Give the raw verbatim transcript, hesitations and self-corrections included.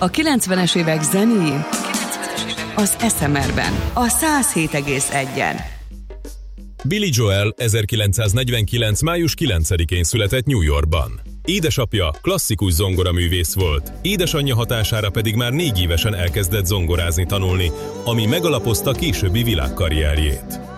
A kilencvenes évek zenéjén az es em er-ben, a száz hét egész egyen. Billy Joel ezerkilencszáznegyvenkilenc. május kilencedikén született New Yorkban. Édesapja klasszikus zongoraművész volt, édesanyja hatására pedig már négy évesen elkezdett zongorázni tanulni, ami megalapozta későbbi világkarrierjét.